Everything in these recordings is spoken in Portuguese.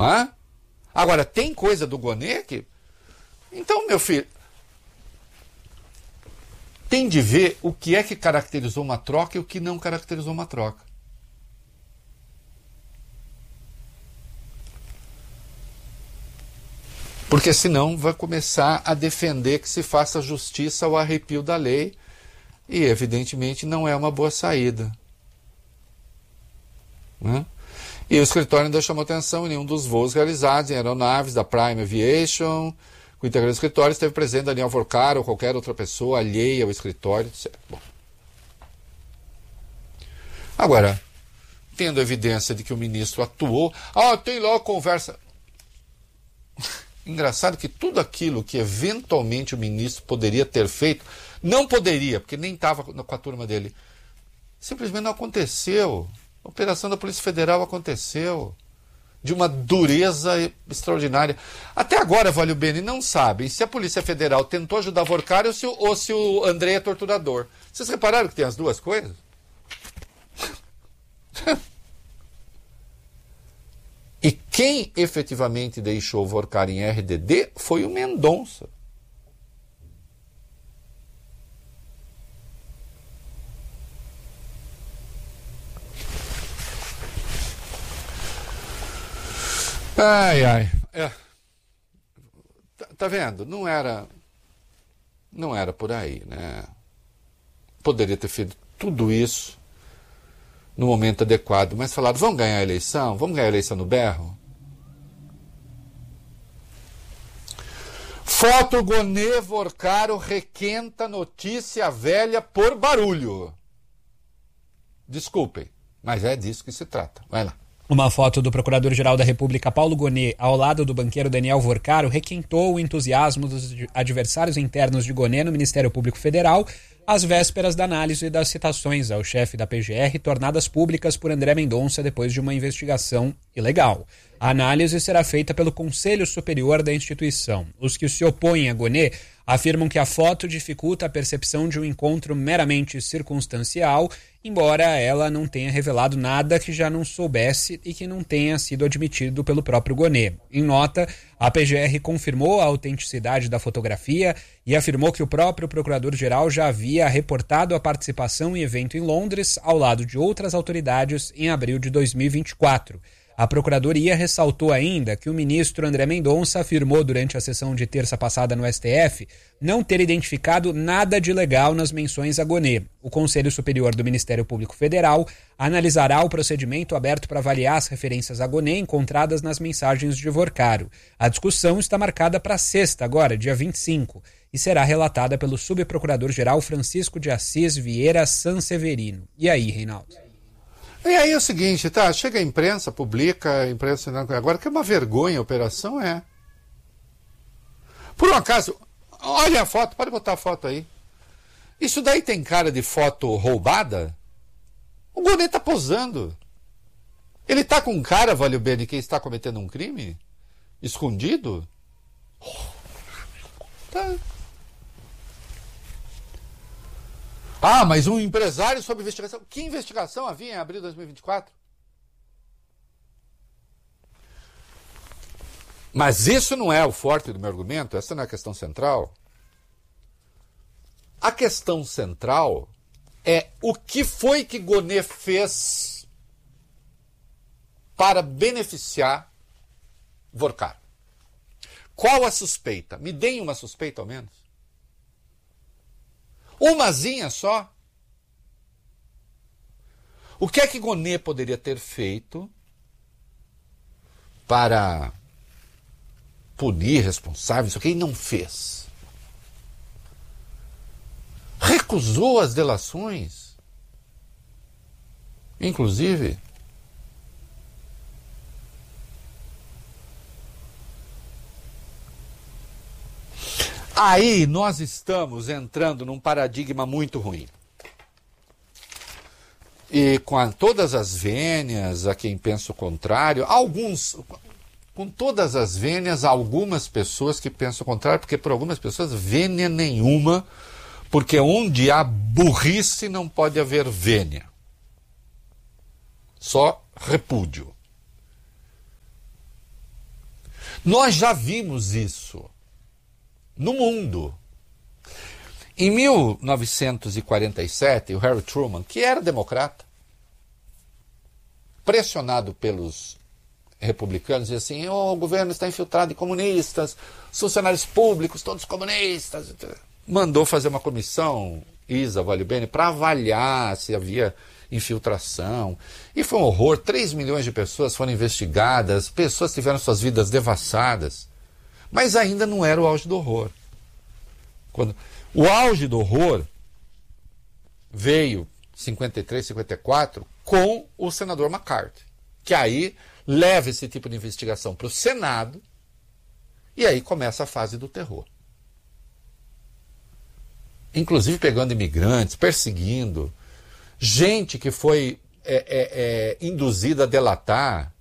Hã? Agora, tem coisa do Gonê que... Então, meu filho, tem de ver o que é que caracterizou uma troca e o que não caracterizou uma troca. Porque senão vai começar a defender que se faça justiça ao arrepio da lei e, evidentemente, não é uma boa saída. Né? E o escritório ainda chamou atenção em nenhum dos voos realizados em aeronaves da Prime Aviation. O integrante do escritório esteve presente Daniel Vorcaro ou qualquer outra pessoa alheia ao escritório, etc. Bom. Agora, tendo evidência de que o ministro atuou, tem lá a conversa. Engraçado que tudo aquilo que eventualmente o ministro poderia ter feito, não poderia, porque nem estava com a turma dele. Simplesmente não aconteceu. A operação da Polícia Federal aconteceu. De uma dureza extraordinária. Até agora, Valio Bene, não sabem se a Polícia Federal tentou ajudar Vorcaro ou se o André é torturador. Vocês repararam que tem as duas coisas? E quem efetivamente deixou o Vorcaro em RDD foi o Mendonça. Tá vendo? Não era por aí, né? Poderia ter feito tudo isso no momento adequado, mas falaram, vamos ganhar a eleição? Vamos ganhar a eleição no berro? Foto Gonê Vorcaro requenta notícia velha por barulho. Desculpem, mas é disso que se trata. Vai lá. Uma foto do Procurador-Geral da República, Paulo Gonê, ao lado do banqueiro Daniel Vorcaro, requentou o entusiasmo dos adversários internos de Gonê no Ministério Público Federal, às vésperas da análise das citações ao chefe da PGR, tornadas públicas por André Mendonça depois de uma investigação ilegal. A análise será feita pelo Conselho Superior da instituição. Os que se opõem a Gonê afirmam que a foto dificulta a percepção de um encontro meramente circunstancial, embora ela não tenha revelado nada que já não soubesse e que não tenha sido admitido pelo próprio Gonê. Em nota, a PGR confirmou a autenticidade da fotografia e afirmou que o próprio Procurador-Geral já havia reportado a participação em evento em Londres, ao lado de outras autoridades, em abril de 2024. A Procuradoria ressaltou ainda que o ministro André Mendonça afirmou durante a sessão de terça passada no STF não ter identificado nada de ilegal nas menções a Gonê. O Conselho Superior do Ministério Público Federal analisará o procedimento aberto para avaliar as referências a Gonê encontradas nas mensagens de Vorcaro. A discussão está marcada para sexta, agora, dia 25, e será relatada pelo subprocurador-geral Francisco de Assis Vieira Sanseverino. E aí, Reinaldo? E aí é o seguinte, tá? Chega a imprensa, publica, a imprensa... Agora que é uma vergonha a operação, é. Por um acaso, olha a foto, pode botar a foto aí. Isso daí tem cara de foto roubada? O Gonê tá posando. Ele tá com cara, Valio Bene, que está cometendo um crime? Escondido? Tá. Mas um empresário sob investigação. Que investigação havia em abril de 2024? Mas isso não é o forte do meu argumento, essa não é a questão central. A questão central é o que foi que Gonê fez para beneficiar Vorcaro. Qual a suspeita? Me deem uma suspeita ao menos. Umazinha só. O que é que Gonê poderia ter feito para punir responsáveis? O que ele não fez? Recusou as delações. Inclusive, aí nós estamos entrando num paradigma muito ruim. E com todas as vênias a quem pensa o contrário, com todas as vênias, algumas pessoas que pensam o contrário, porque por algumas pessoas vênia nenhuma, porque onde há burrice não pode haver vênia. Só repúdio. Nós já vimos isso no mundo. Em 1947, o Harry Truman, que era democrata, pressionado pelos republicanos, dizia assim, o governo está infiltrado em comunistas, os funcionários públicos, todos comunistas. Mandou fazer uma comissão, Isa Vale Bene, para avaliar se havia infiltração. E foi um horror, 3 milhões de pessoas foram investigadas, pessoas tiveram suas vidas devassadas. Mas ainda não era o auge do horror. O auge do horror veio em 53, 54, com o senador McCarthy, que aí leva esse tipo de investigação para o Senado e aí começa a fase do terror. Inclusive pegando imigrantes, perseguindo, gente que foi induzida a delatar.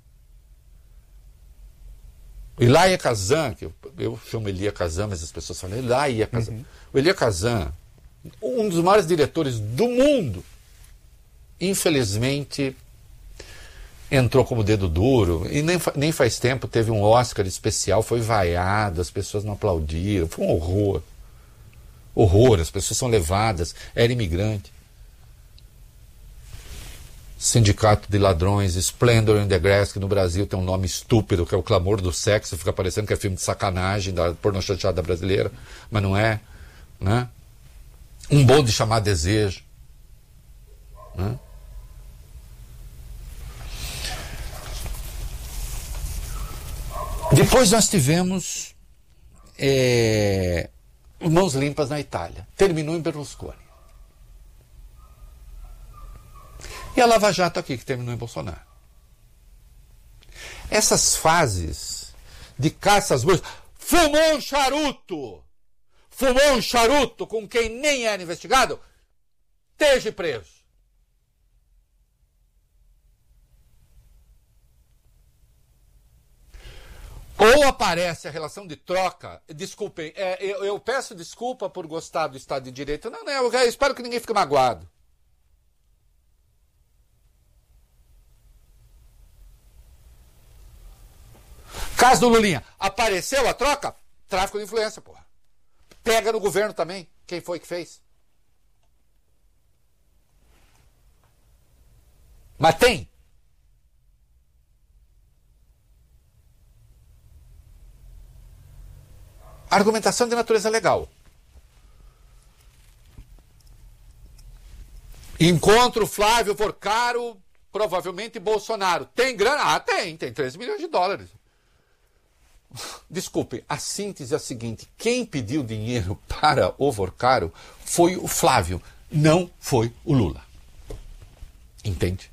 Elia Kazan, que eu chamo Elia Kazan, mas as pessoas falam Elia Kazan. Uhum. O Elia Kazan, um dos maiores diretores do mundo, infelizmente entrou como dedo duro, e nem faz tempo teve um Oscar especial, foi vaiado, as pessoas não aplaudiram, foi um horror. Horror, as pessoas são levadas, era imigrante. Sindicato de Ladrões, Splendor in the Grass, que no Brasil tem um nome estúpido, que é o Clamor do Sexo, fica parecendo que é filme de sacanagem da pornochanchada brasileira, mas não é, né? Um bonde chamado Desejo, né? Depois nós tivemos Mãos Limpas na Itália. Terminou em Berlusconi. E a Lava Jato aqui, que terminou em Bolsonaro. Essas fases de caça às bruxas. Fumou um charuto! Fumou um charuto com quem nem era investigado? Esteja preso. Ou aparece a relação de troca, desculpem, eu peço desculpa por gostar do Estado de Direito, não, eu espero que ninguém fique magoado. Caso do Lulinha, apareceu a troca? Tráfico de influência, porra. Pega no governo também, quem foi que fez? Mas tem. Argumentação de natureza legal. Encontro Flávio Porcaro, provavelmente Bolsonaro. Tem grana? Ah, tem 13 milhões de dólares. Desculpe, a síntese é a seguinte: quem pediu dinheiro para o Porcaro foi o Flávio, não foi o Lula. Entende?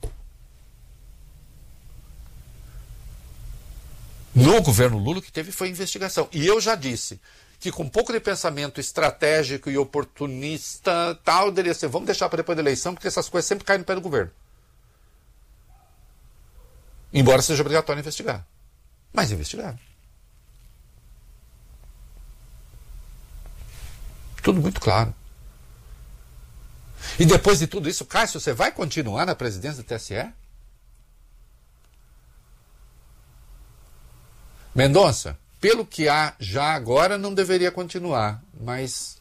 No governo Lula, o que teve foi investigação. E eu já disse que com um pouco de pensamento estratégico e oportunista, tal, deveria ser, vamos deixar para depois da eleição, porque essas coisas sempre caem no pé do governo. Embora seja obrigatório investigar. Mas investigaram. Tudo muito claro. E depois de tudo isso, Cássio, você vai continuar na presidência do TSE? Mendonça, pelo que há já agora, não deveria continuar, mas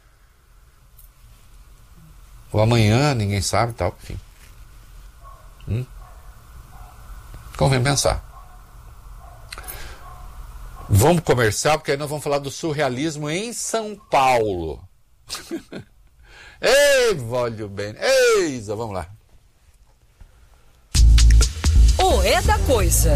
o amanhã, ninguém sabe, tal, enfim. Convém pensar. Vamos comercial, porque aí nós vamos falar do surrealismo em São Paulo. Ei, Vólio bem. Ei, Isa, vamos lá. O É da Coisa.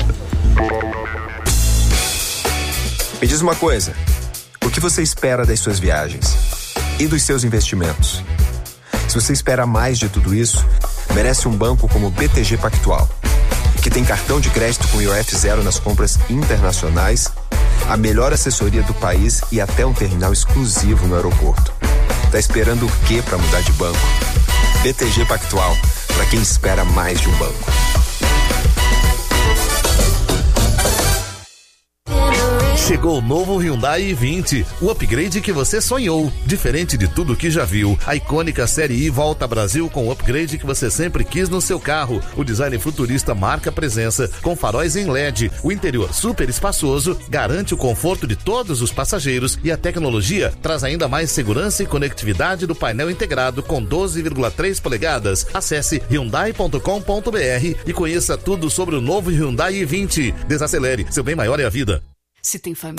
Me diz uma coisa, o que você espera das suas viagens e dos seus investimentos? Se você espera mais de tudo isso, merece um banco como o BTG Pactual, que tem cartão de crédito com IOF zero nas compras internacionais, a melhor assessoria do país e até um terminal exclusivo no aeroporto. Tá esperando o quê para mudar de banco? BTG Pactual, para quem espera mais de um banco. Chegou o novo Hyundai i20, o upgrade que você sonhou. Diferente de tudo que já viu, a icônica Série I volta ao Brasil com o upgrade que você sempre quis no seu carro. O design futurista marca presença, com faróis em LED, o interior super espaçoso, garante o conforto de todos os passageiros e a tecnologia traz ainda mais segurança e conectividade do painel integrado com 12,3 polegadas. Acesse hyundai.com.br e conheça tudo sobre o novo Hyundai i20. Desacelere, seu bem maior é a vida. Se tem família.